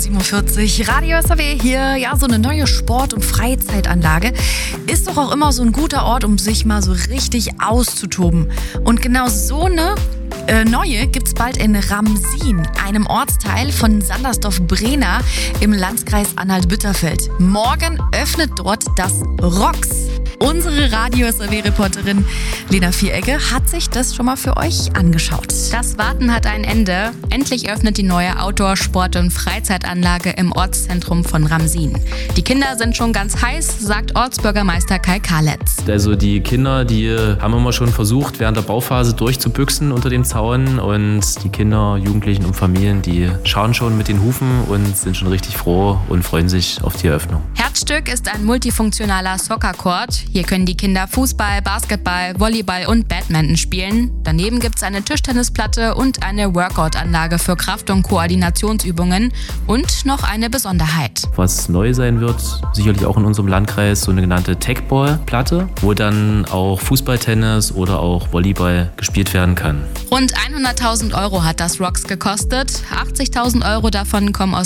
47 Radio SAW hier, ja, so eine neue Sport- und Freizeitanlage ist doch auch immer so ein guter Ort, um sich mal so richtig auszutoben. Und genau so eine neue gibt's bald in Ramsin, einem Ortsteil von Sandersdorf-Brehna im Landkreis Anhalt-Bitterfeld. Morgen öffnet dort das ROX. Unsere Radio SAW-Reporterin Lena Vieregge hat sich das schon mal für euch angeschaut. Das Warten hat ein Ende. Endlich öffnet die neue Outdoor-, Sport- und Freizeitanlage im Ortszentrum von Ramsin. Die Kinder sind schon ganz heiß, sagt Ortsbürgermeister Kai Karletz. Also die Kinder, die haben immer schon versucht, während der Bauphase durchzubüchsen unter dem Zaun. Und die Kinder, Jugendlichen und Familien, die schauen schon mit den Hufen und sind schon richtig froh und freuen sich auf die Eröffnung. Herzstück ist ein multifunktionaler Soccer-Court. Hier können die Kinder Fußball, Basketball, Volleyball und Badminton spielen. Daneben gibt es eine Tischtennisplatte und eine Workout-Anlage für Kraft- und Koordinationsübungen und noch eine Besonderheit. Was neu sein wird, sicherlich auch in unserem Landkreis, so eine genannte Tech-Ball-Platte, wo dann auch Fußball, Tennis oder auch Volleyball gespielt werden kann. Rund 100.000 € hat das ROX gekostet. 80.000 € davon kommen aus